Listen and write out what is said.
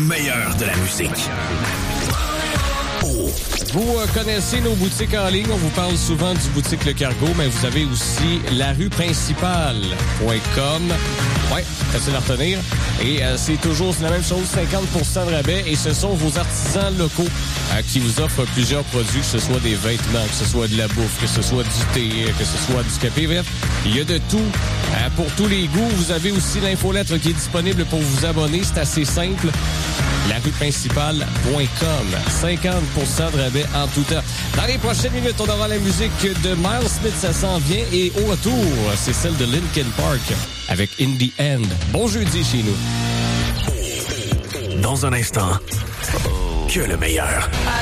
meilleur de la musique. Vous connaissez nos boutiques en ligne. On vous parle souvent du boutique Le Cargo, mais vous avez aussi larueprincipale.com. Ouais, facile à retenir. Et c'est toujours la même chose, 50% de rabais. Et ce sont vos artisans locaux qui vous offrent plusieurs produits, que ce soit des vêtements, que ce soit de la bouffe, que ce soit du thé, que ce soit du café. Bref, il y a de tout pour tous les goûts. Vous avez aussi l'infolettre qui est disponible pour vous abonner. C'est assez simple. larueprincipale.com. 50% de rabais en tout temps. Dans les prochaines minutes, on aura la musique de Miles Smith, ça s'en vient. Et au retour, c'est celle de Linkin Park avec In the End. Bon jeudi chez nous. Dans un instant, que le meilleur.